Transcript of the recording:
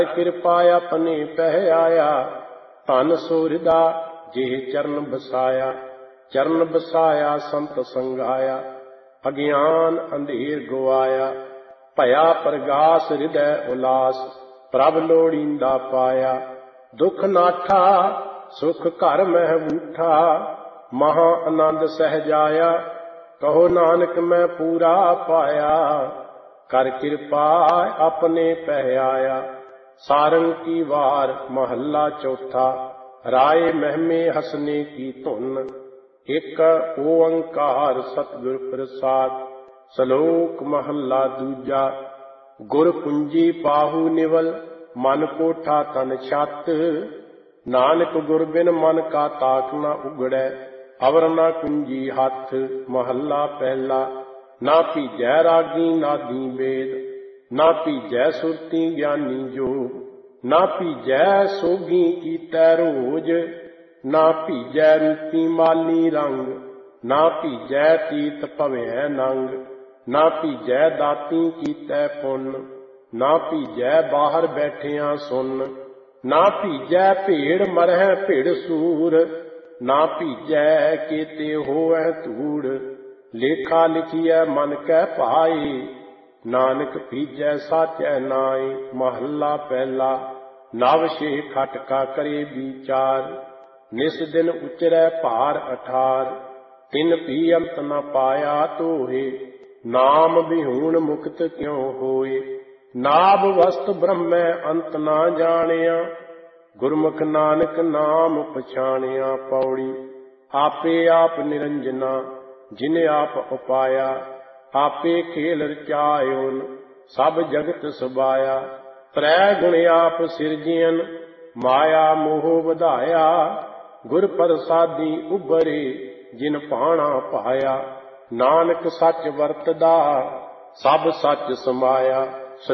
ਕਿਰਪਾ ਆਪਣੇ ਪਹਿ ਆਇਆ। ਧਨ ਸੋ ਹਿਰਦਾ ਜਿਹ ਚਰਨ ਬਸਾਇਆ। ਚਰਨ ਬਸਾਇਆ ਸੰਤ ਸੰਗਾਇਆ। ਅਗਿਆਨ ਅੰਧੇਰ ਗਵਾਇਆ। ਭਇਆ ਪ੍ਰਗਾਸ ਹਿਰਦੈ ਉਲਾਸ। ਪ੍ਰਭ ਲੋੜੀਂਦਾ ਪਾਇਆ। ਦੁਖ ਨਾਠਾ ਸੁਖ ਘਰ ਮਹਿ ਬੂਠਾ। ਮਹਾ ਆਨੰਦ ਸਹਿਜਾਇਆ। ਕਹੋ ਨਾਨਕ ਮੈਂ ਪੂਰਾ ਪਾਇਆ। ਕਰ ਕਿਰਪਾ ਆਪਣੇ ਪਹਿ ਆਇਆ। ਸਾਰੰਗ ਕੀ ਵਾਰ ਮਹੱਲਾ ਚੌਥਾ। ਰਾਏ ਮਹਿਮੇ ਹਸਨੇ ਕੀ ਧੁਨ। ਇੱਕ ਓੰਕਾਰ ਸਤਿਗੁਰ ਪ੍ਰਸਾਦ। ਸ਼ਲੋਕ ਮਹੱਲਾ ਦੂਜਾ। ਗੁਰ ਕੁੰਜੀ ਪਾਹੂ ਨਿਵਲ ਮਨ ਕੋਠਾ ਤਨ ਛੱਤ। ਨਾਨਕ ਗੁਰ ਬਿਨ ਮਨ ਕਾ ਤਾਕ ਨ ਉਗੜੈ। ਅਵਰ ਨ ਕੁੰਜੀ ਹੱਥ। ਮਹੱਲਾ ਪਹਿਲਾ। ਨਾ ਭੀਜੈ ਰਾਗੀ ਨਾਦੀ ਵੇਦ। ਨਾ ਭੀਜੈ ਸੁਰਤੀ ਗਿਆਨੀ ਜੋਗ। ਨਾ ਭੀਜੈ ਸੋਗੀ ਕੀਤੈ ਰੋਜ। ਨਾ ਭੀਜੈ ਰੂਪੀ ਮਾਲੀ ਰੰਗ। ਨਾ ਭੀਜੈ ਤੀਰਥ ਭਵੈ ਨੰਗ। ਨਾ ਭੀਜੈ ਦਾਤੀ ਕੀਤੈ ਪੁੰਨ। ਨਾ ਭੀਜੈ ਬਾਹਰ ਬੈਠਿਆਂ ਸੁਨ। ਨਾ ਭੀਜੈ ਭੇੜ ਮਰਹਿ ਭਿੜ ਸੂਰ। ਨਾ ਭੀਜੈ ਕੇਤੇ ਹੋਵੈ ਧੂੜ। ਲੇਖਾ ਲਿਖੀਐ ਮਨ ਕੈ ਭਾਏ। ਨਾਨਕ ਭੀਜੈ ਸਾਚੈ ਨਾਏ। ਮਹੱਲਾ ਪਹਿਲਾ। ਨਵ ਛੇ ਖਟਕਾ ਕਰੇ ਵਿਚਾਰ। ਨਿਸ ਦਿਨ ਉਚਰੈ ਭਾਰ ਅਠਾਰ। ਤਿਨ ਭੀ ਅੰਤ ਨ ਪਾਇਆ ਤੋਹੇ। ਨਾਮ ਬਿਹੂਣ ਮੁਕਤ ਕਿਉ ਹੋਏ। ਨਾਭ ਵਸਤ ਬ੍ਰਹਮੈ ਅੰਤ ਨਾ ਜਾਣਿਆ। ਗੁਰਮੁਖ ਨਾਨਕ ਨਾਮ ਪਛਾਣਿਆ। ਪੌੜੀ। ਆਪੇ ਆਪ ਨਿਰੰਜਨਾ ਜਿਨ ਆਪ ਉਪਾਇਆ। ਆਪੇ ਖੇਲ ਰਚਾਇਓਨ ਸਭ ਜਗਤ ਸਬਾਇਆ। ਤ੍ਰੈ ਗੁਣ ਆਪ ਸਿਰਜਿਅਨ ਮਾਇਆ ਮੋਹ ਵਧਾਇਆ। ਗੁਰ ਪ੍ਰਸਾਦੀ ਉਬਰੇ ਜਿਨ ਭਾਣਾ ਪਾਇਆ। ਨਾਨਕ ਸੱਚ ਵਰਤਦਾ ਸਭ ਸੱਚ ਸਮਾਇਆ।